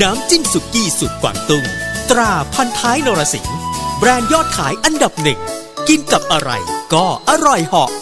น้ำจิ้มสุกี้สูตรกวางตุ้งตราพันท้ายนรสิงห์แบรนด์ยอดขายอันดับหนึ่งกินกับอะไรก็อร่อยเหาะ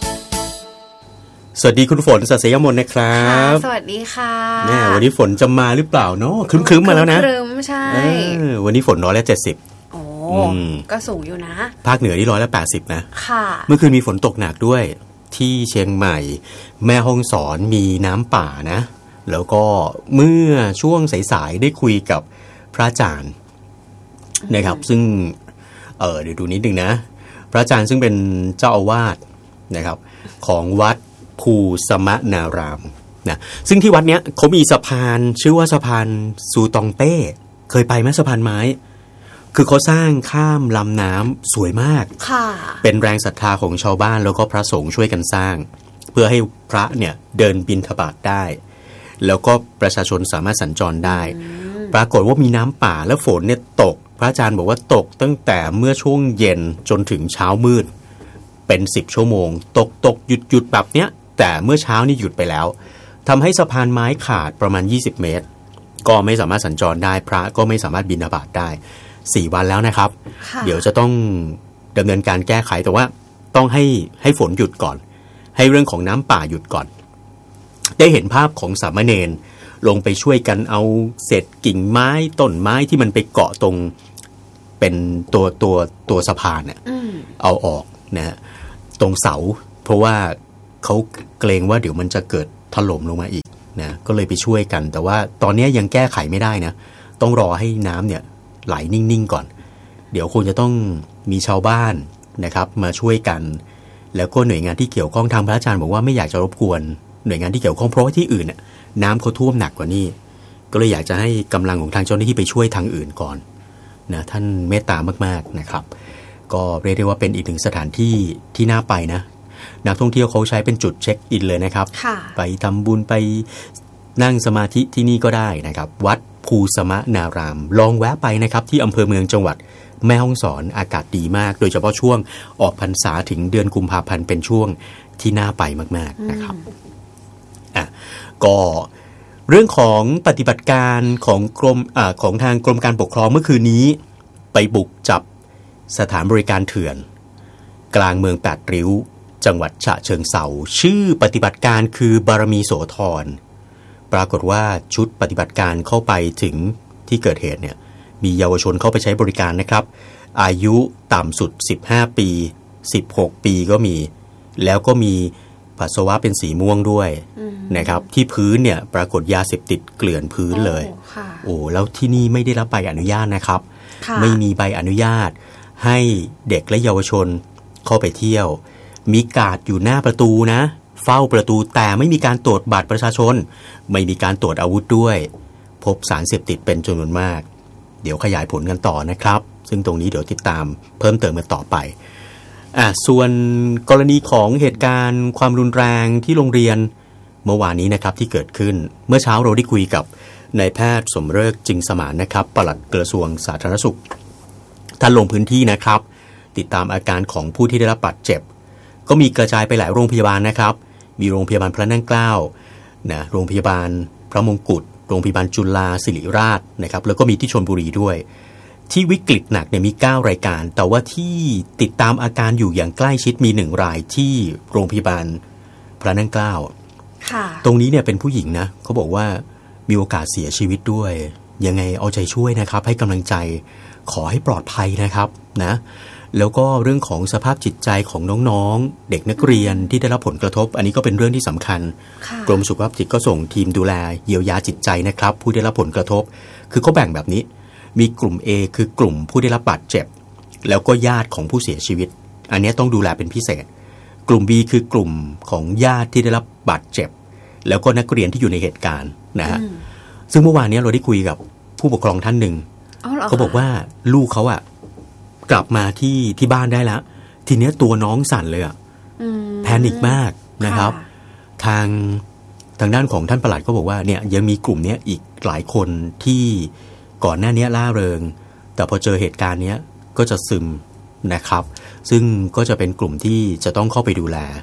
สวัสดีคุณฝน ศักดิ์ศรียมนนะครับสวัสดีค่ะแม่วันนี้ฝนจะมาหรือเปล่าเนาะครึ้มๆมาแล้วนะครึ้มใช่วันนี้ฝน170โอ้ก็สูงอยู่นะภาคเหนือนี่180นะค่ะเมื่อคืนมีฝนตกหนักด้วยที่เชียงใหม่แม่ฮ่องสอนมีน้ำป่านะแล้วก็เมื่อช่วงสายๆได้คุยกับพระอาจารย์นะครับซึ่งเดี๋ยวดูนิดนึงนะพระอาจารย์ซึ่งเป็นเจ้าอาวาสนะครับของวัดภูสมนารามนะซึ่งที่วัดเนี้ยเขามีสะพานชื่อว่าสะพานซูตองเป้เคยไปไหมสะพานไม้คือเขาสร้างข้ามลำน้ำสวยมากค่ะเป็นแรงศรัทธาของชาวบ้านแล้วก็พระสงฆ์ช่วยกันสร้างเพื่อให้พระเนี่ยเดินบิณฑบาตได้แล้วก็ประชาชนสามารถสัญจรได้ปรากฏว่ามีน้ำป่าและฝนเนี่ยตกพระอาจารย์บอกว่าตกตั้งแต่เมื่อช่วงเย็นจนถึงเช้ามืดเป็น10ชั่วโมงตกหยุดแบบเนี้ยแต่เมื่อเช้านี่หยุดไปแล้วทำให้สะพานไม้ขาดประมาณ20เมตรก็ไม่สามารถสัญจรได้พระก็ไม่สามารถบิณฑบาตได้4วันแล้วนะครับเดี๋ยวจะต้องดำเนินการแก้ไขแต่ว่าต้องให้ฝนหยุดก่อนให้เรื่องของน้ำป่าหยุดก่อนได้เห็นภาพของสามเณรลงไปช่วยกันเอาเศษกิ่งไม้ต้นไม้ที่มันไปเกาะตรงเป็นตัวสะพานเนี่ยเอาออกนะตรงเสาเพราะว่าเขาเกรงว่าเดี๋ยวมันจะเกิดถล่มลงมาอีกนะก็เลยไปช่วยกันแต่ว่าตอนนี้ยังแก้ไขไม่ได้นะต้องรอให้น้ำเนี่ยไหลนิ่งๆก่อนเดี๋ยวคงจะต้องมีชาวบ้านนะครับมาช่วยกันแล้วก็หน่วยงานที่เกี่ยวข้องทางพระอาจารย์บอกว่าไม่อยากจะรบกวนหน่วยงานที่เกี่ยวข้องเพราะว่าที่อื่นน่ะน้ำเขาท่วมหนักกว่านี้ก็เลยอยากจะให้กำลังของทางเจ้าหน้าที่ไปช่วยทางอื่นก่อนนะท่านเมตตามากๆนะครับก็เรียกได้ว่าเป็นอีกหนึ่งสถานที่ที่น่าไปนะนักท่องเที่ยวเขาใช้เป็นจุดเช็คอินเลยนะครับไปทำบุญไปนั่งสมาธิที่นี่ก็ได้นะครับวัดภูสมนารามลองแวะไปนะครับที่อำเภอเมืองจังหวัดแม่ฮ่องสอนอากาศดีมากโดยเฉพาะช่วงออกพรรษาถึงเดือนกุมภาพันธ์เป็นช่วงที่น่าไปมากๆนะครับก็เรื่องของปฏิบัติการของของทางกรมการปกครองเมื่อคืนนี้ไปบุกจับสถานบริการเถื่อนกลางเมือง8ริ้วจังหวัดฉะเชิงเทราชื่อปฏิบัติการคือบารมีโสธรปรากฏว่าชุดปฏิบัติการเข้าไปถึงที่เกิดเหตุเนี่ยมีเยาวชนเข้าไปใช้บริการนะครับอายุต่ำสุด15ปี16ปีก็มีแล้วก็มีปัสสาวะเป็นสีม่วงด้วยนะครับที่พื้นเนี่ยปรากฏยาเสพติดเกลื่อนพื้นเลยโอ้แล้วที่นี่ไม่ได้รับใบอนุญาตนะครับไม่มีใบอนุญาตให้เด็กและเยาวชนเข้าไปเที่ยวมีการ์ดอยู่หน้าประตูนะเฝ้าประตูแต่ไม่มีการตรวจบัตรประชาชนไม่มีการตรวจอาวุธด้วยพบสารเสพติดเป็นจำนวนมากเดี๋ยวขยายผลกันต่อนะครับซึ่งตรงนี้เดี๋ยวติดตามเพิ่มเติมกันต่อไปส่วนกรณีของเหตุการณ์ความรุนแรงที่โรงเรียนเมื่อวานนี้นะครับที่เกิดขึ้นเมื่อเช้าเราได้คุยกับนายแพทย์สมฤกษ์จึงสมานนะครับปลัดกระทรวงสาธารณสุขท่านลงพื้นที่นะครับติดตามอาการของผู้ที่ได้รับบาดเจ็บก็มีกระจายไปหลายโรงพยาบาลนะครับมีโรงพยาบาลพระนั่งเกล้านะโรงพยาบาลพระมงกุฎโรงพยาบาลจุฬาศิริราชนะครับแล้วก็มีที่ชลบุรีด้วยที่วิกฤตหนักเนี่ยมี9รายการแต่ว่าที่ติดตามอาการอยู่อย่างใกล้ชิดมี1รายที่โรงพยาบาลพระนั่งเกล้าตรงนี้เนี่ยเป็นผู้หญิงนะเขาบอกว่ามีโอกาสเสียชีวิตด้วยยังไงเอาใจช่วยนะครับให้กำลังใจขอให้ปลอดภัยนะครับนะแล้วก็เรื่องของสภาพจิตใจของน้องๆเด็กนักเรียนที่ได้รับผลกระทบอันนี้ก็เป็นเรื่องที่สำคัญกรมสุขภาพจิตก็ส่งทีมดูแลเยียวยาจิตใจนะครับผู้ได้รับผลกระทบคือเขาแบ่งแบบนี้มีกลุ่ม A คือกลุ่มผู้ได้รับบาดเจ็บแล้วก็ญาติของผู้เสียชีวิตอันนี้ต้องดูแลเป็นพิเศษกลุ่ม B คือกลุ่มของญาติที่ได้รับบาดเจ็บแล้วก็นักเรียนที่อยู่ในเหตุการณ์นะฮะซึ่งเมื่อวานนี้เราได้คุยกับผู้ปกครองท่านหนึ่งเขาบอกว่าลูกเขากลับมาที่บ้านได้แล้วทีนี้ตัวน้องสั่นเลยแพนิคมากนะครับทางด้านของท่านปลัดก็บอกว่าเนี่ยยังมีกลุ่มนี้อีกหลายคนที่ก่อนหน้านี้ล่าเริงแต่พอเจอเหตุการณ์นี้ก็จะซึมนะครับซึ่งก็จะเป็นกลุ่มที่จะต้องเข้าไปดูแล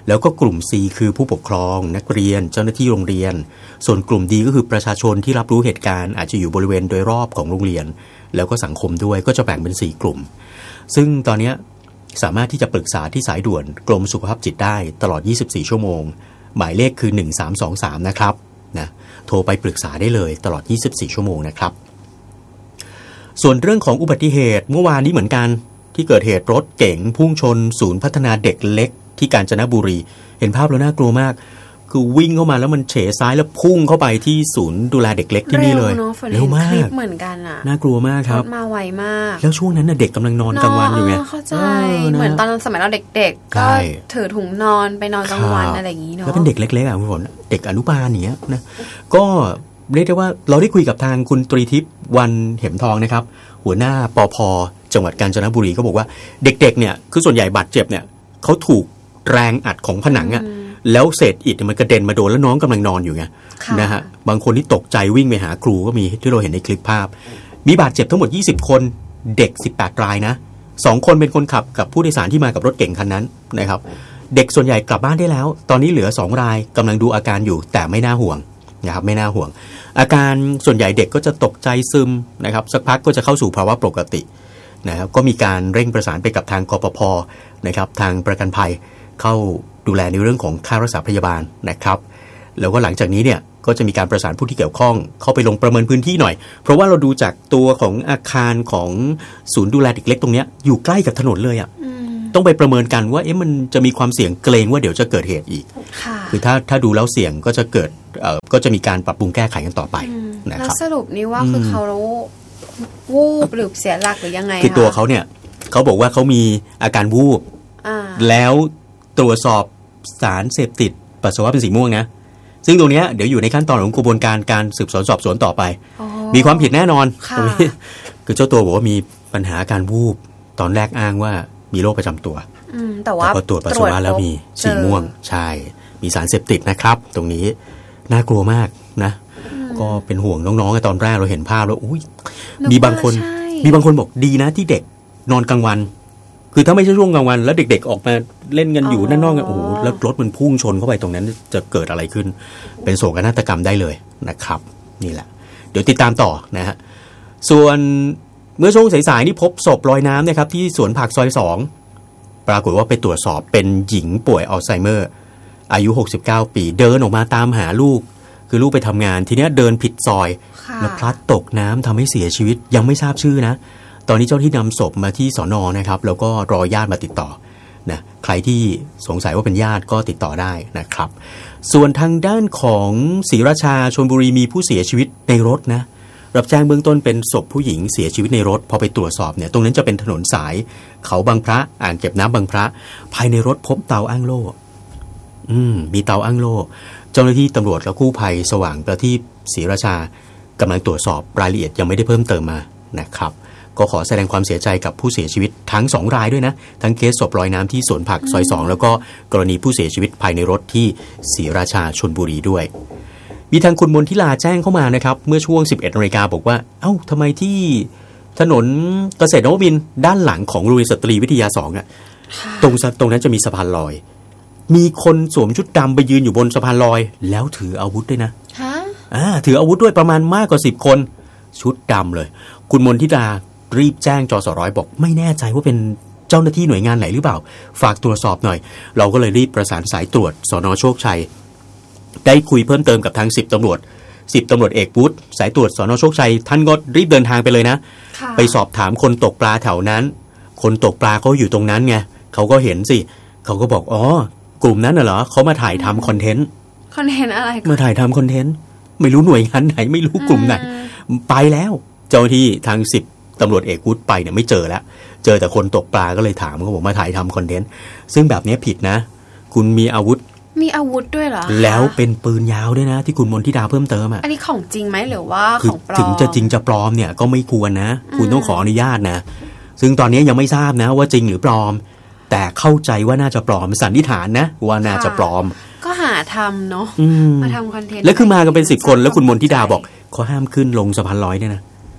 แล้วก็กลุ่ม C คือผู้ปกครองนักเรียนเจ้าหน้าที่โรงเรียนส่วนกลุ่ม D ก็คือประชาชนที่รับรู้เหตุการณ์อาจจะอยู่บริเวณโดยรอบของโรงเรียนแล้วก็สังคมด้วยก็จะแบ่งเป็น4กลุ่มซึ่งตอนนี้สามารถที่จะปรึกษาที่สายด่วนกรมสุขภาพจิตได้ตลอด24ชั่วโมงหมายเลขคือ1323นะครับนะโทรไปปรึกษาได้เลยตลอด24ชั่วโมงนะครับส่วนเรื่องของอุบัติเหตุเมื่อวานนี้เหมือนกันที่เกิดเหตุรถเก๋งพุ่งชนศูนย์พัฒนาเด็กเล็กที่กาญจนบุรีเห็นภาพแล้วน่ากลัวมากคือวิ่งเข้ามาแล้วมันเฉซ้ายแล้วพุ่งเข้าไปที่ศูนย์ดูแลเด็กเล็กที่นี่เลยเร็วมากคลิปเหมือนกันอ่ะน่ากลัวมากครับรถมาไวมากแล้วช่วงนั้นน่ะเด็กกำลังนอนกลางวันอยู่ไงเข้าใจเหมือนตอนสมัยเราเด็กๆก็ถือถุงนอนไปนอนกลางวันอะไรอย่างนี้เนาะแล้วเป็นเด็กเล็กๆอ่ะคุณฝนเด็กอนุบาลอย่างเงี้ยนะก็เรียกได้ว่าเราได้คุยกับทางคุณตรีทิพย์วันเหมทองนะครับหัวหน้าปภ.จังหวัดกาญจนบุรีก็บอกว่าเด็กๆเนี่ยคือส่วนใหญ่บาดเจ็บเนี่ยเขาถูกแรงอัดของผนังอ่ะแล้วเศษอิฐมันกระเด็นมาโดนแล้วน้องกำลังนอนอยู่ไงนะฮะบางคนที่ตกใจวิ่งไปหาครูก็มีที่เราเห็นในคลิปภาพมีบาดเจ็บทั้งหมด20คนเด็ก18รายนะ2คนเป็นคนขับกับผู้โดยสารที่มากับรถเก๋งคันนั้นนะครับเด็กส่วนใหญ่กลับบ้านได้แล้วตอนนี้เหลือ2รายกำลังดูอาการอยู่แต่ไม่น่าห่วงนะครับไม่น่าห่วงอาการส่วนใหญ่เด็กก็จะตกใจซึมนะครับสักพักก็จะเข้าสู่ภาวะปกตินะครับก็มีการเร่งประสานไปกับทางกปภ.นะครับทางประกันภัยเข้าดูแลในเรื่องของค่ารักษาพยาบาลนะครับแล้วก็หลังจากนี้เนี่ยก็จะมีการประสานผู้ที่เกี่ยวข้องเข้าไปลงประเมินพื้นที่หน่อยเพราะว่าเราดูจากตัวของอาคารของศูนย์ดูแลเด็กเล็กตรงนี้อยู่ใกล้กับถนนเลยอ่ะต้องไปประเมินกันว่ามันจะมีความเสี่ยงเกรงว่าเดี๋ยวจะเกิดเหตุอีกคือถ้าดูแล้วเสี่ยงก็จะเกิดก็จะมีการปรับปรุงแก้ไขกันต่อไปนะครับแล้วสรุปนี้ว่าคือเขาวูบหรือเสียหลักหรือยังไงคือตัวเขาเนี่ยเขาบอกว่าเขามีอาการวูบแล้วตรวจสอบสารเสพติดปัสสาวะเป็นสีม่วงนะซึ่งตรงนี้เดี๋ยวอยู่ในขั้นตอนของกระบวนการการสืบสวนสอบสวนต่อไปมีความผิดแน่นอนตรงนี้คือเจ้าตัวบอกว่ามีปัญหาการวูบตอนแรกอ้างว่ามีโรคประจำตัวแต่ว่าพอตรวจปัสสาวะแล้วมีสีม่วงใช่มีสารเสพติดนะครับตรงนี้น่ากลัวมากนะก็เป็นห่วงน้องๆตอนแรกเราเห็นภาพแล้วอุ้ยมีบางคนบอกดีนะที่เด็กนอนกลางวันคือถ้าไม่ใช่ช่วงกลางวันแล้วเด็กๆออกมาเล่นกันอยู่ด้านนอกกันโอ้โหแล้วรถมันพุ่งชนเข้าไปตรงนั้นจะเกิดอะไรขึ้นเป็นโศกนาฏกรรมได้เลยนะครับนี่แหละเดี๋ยวติดตามต่อนะฮะส่วนเมื่อช่วงสายๆนี่พบศพลอยน้ำนะครับที่สวนผักซอย2ปรากฏว่าไปตรวจสอบเป็นหญิงป่วยอัลไซเมอร์อายุ69ปีเดินออกมาตามหาลูกคือลูกไปทำงานทีนี้เดินผิดซอยแล้วพลัดตกน้ำทำให้เสียชีวิตยังไม่ทราบชื่อนะตอนนี้เจ้าที่นำศพมาที่สน.นะครับแล้วก็รอญาติมาติดต่อนะใครที่สงสัยว่าเป็นญาติก็ติดต่อได้นะครับส่วนทางด้านของศรีราชาชลบุรีมีผู้เสียชีวิตในรถนะรับแจ้งเบื้องต้นเป็นศพผู้หญิงเสียชีวิตในรถพอไปตรวจสอบเนี่ยตรงนั้นจะเป็นถนนสายเขาบางพระอ่างเก็บน้ำบางพระภายในรถพบเตาอ้างโล่มีเตาอ้างโล่เจ้าหน้าที่ตำรวจและกู้ภัยสว่างประทีปศรีราชากำลังตรวจสอบรายละเอียดยังไม่ได้เพิ่มเติมมานะครับก็ขอแสดงความเสียใจกับผู้เสียชีวิตทั้ง2รายด้วยนะทั้งเคสศพลอยน้ำที่สวนผักซอย2แล้วก็กรณีผู้เสียชีวิตภายในรถที่ศรีราชาชลบุรีด้วยมีทางคุณมนทิลาแจ้งเข้ามานะครับเมื่อช่วง 11:00 น.บอกว่าทำไมที่ถนนเกษตรนวมินทร์ด้านหลังของโรงเรียนสตรีวิทยา2ตรงนั้นจะมีสะพานลอยมีคนสวมชุดดำไปยืนอยู่บนสะพานลอยแล้วถืออาวุธด้วยนะถืออาวุธด้วยประมาณมากกว่า10คนชุดดำเลยคุณมนทิลารีบแจ้งจสร้อยบอกไม่แน่ใจว่าเป็นเจ้าหน้าที่หน่วยงานไหนหรือเปล่าฝากตรวจสอบหน่อยเราก็เลยรีบประสานสายตรวจสน.โชคชัยได้คุยเพิ่มเติมกับทาง10ตำรวจเอกวุฒิสายตรวจสน.โชคชัยท่านก็รีบเดินทางไปเลยนะไปสอบถามคนตกปลาแถวนั้นคนตกปลาเขาอยู่ตรงนั้นไงเขาก็เห็นสิเขาก็บอกกลุ่มนั้นน่ะเหรอเขามาถ่ายทำคอนเทนต์อะไรมาถ่ายทำคอนเทนต์ไม่รู้หน่วยงานไหนไม่รู้กลุ่มไหนไปแล้วเจ้าที่ทาง10ตำรวจเอกวุฒิไปเนี่ยไม่เจอแล้วเจอแต่คนตกปลาก็เลยถามเขาบอกมาถ่ายทำคอนเทนต์ซึ่งแบบนี้ผิดนะคุณมีอาวุธด้วยเหรอแล้วเป็นปืนยาวด้วยนะที่คุณมนทิดาเพิ่มเติมอันนี้ของจริงไหมหรือว่าของปลอมถึงจะจริงจะปลอมเนี่ยก็ไม่ควรนะคุณต้องขออนุญาตนะซึ่งตอนนี้ยังไม่ทราบนะว่าจริงหรือปลอมแต่เข้าใจว่าน่าจะปลอมสันนิษฐานนะว่าน่าจะปลอมก็หาทำเนาะมาทำคอนเทนต์แล้วคือมากันเป็น10คนแล้วคุณมนทิดาบอกเขาห้ามขึ้นลงสะพานลอยเนี่ยนะ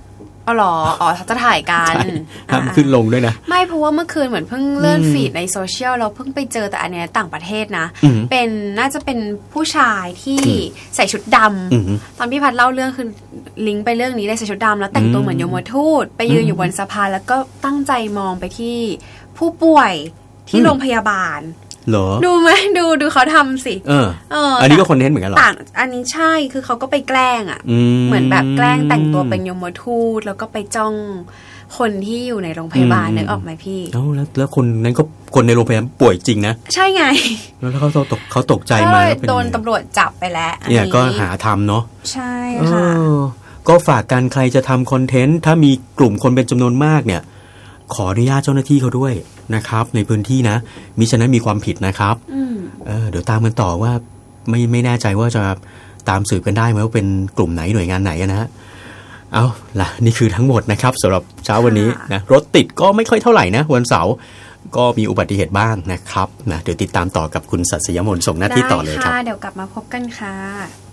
อ๋อเหรอจะถ่ายกันห้ามขึ้นลงด้วยนะไม่เพราะว่าเมื่อคืนเหมือนเพิ่งเลื่อนฟีดในโซเชียลเราเพิ่งไปเจอแต่อันเนี้ยต่างประเทศนะเป็นน่าจะเป็นผู้ชายที่ใส่ชุดดำตอนพี่พัดเล่าเรื่องคือลิงก์ไปเรื่องนี้เลยใส่ชุดดำแล้วแต่งตัวเหมือนยมทูตไปยืนอยู่บนสะพานแล้วก็ตั้งใจมองไปที่ผู้ป่วยที่โรงพยาบาลเหรอดูไหมดูเขาทำสิอันนี้ก็คอนเทนต์เหมือนกันหรอต่างอันนี้ใช่คือเขาก็ไปแกล้งอ่ะเหมือนแบบแกล้งแต่งตัวเป็นยมทูตแล้วก็ไปจ้องคนที่อยู่ในโรงพยาบาลนึกออกไหมพี่แล้วคนนั้นก็คนในโรงพยาบาลป่วยจริงนะใช่ไงแล้วเขาตกใจมาแล้วโดนตำรวจจับไปแล้วเนี่ยก็หาทำเนาะใช่ค่ะก็ฝากกันใครจะทำคอนเทนต์ถ้ามีกลุ่มคนเป็นจำนวนมากเนี่ยขออนุญาตเจ้าหน้าที่เขาด้วยนะครับในพื้นที่นะมิฉะนั้นมีความผิดนะครับเดี๋ยวตามกันต่อว่าไม่แน่ใจว่าจะตามสืบกันได้ไหมว่าเป็นกลุ่มไหนหน่วยงานไหนนะฮะเอาล่ะนี่คือทั้งหมดนะครับสำหรับเช้าวันนี้นะรถติดก็ไม่ค่อยเท่าไหร่นะวันเสาร์ก็มีอุบัติเหตุบ้างนะครับนะเดี๋ยวติดตามต่อกับคุณศักดิ์ศรียมนส่งหน้าที่ต่อเลยครับเดี๋ยวกลับมาพบกันค่ะ